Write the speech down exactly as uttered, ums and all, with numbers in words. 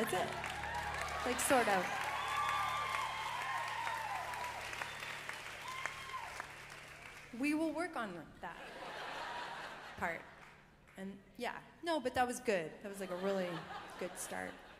That's it. Like, sort of. We will work on that part. And yeah, no, but that was good. That was like a really good start.